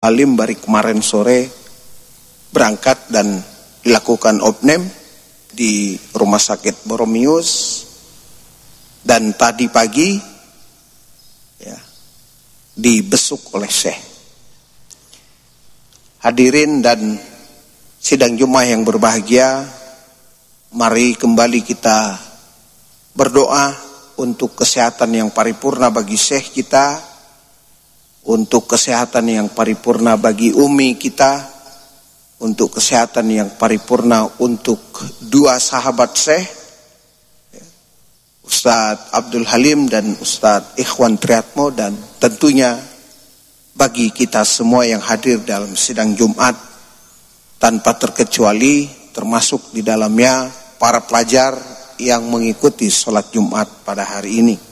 Halim baru kemarin sore berangkat dan dilakukan opname di Rumah Sakit Boromius, dan tadi pagi ya, dibesuk oleh Syekh. Hadirin dan sidang Jumat yang berbahagia, mari kembali kita berdoa untuk kesehatan yang paripurna bagi Syekh kita, untuk kesehatan yang paripurna bagi umi kita, untuk kesehatan yang paripurna untuk dua sahabat Syekh, Ustadz Abdul Halim dan Ustadz Ikhwan Triatmo, dan tentunya bagi kita semua yang hadir dalam sidang Jumat tanpa terkecuali, termasuk di dalamnya para pelajar yang mengikuti sholat Jumat pada hari ini.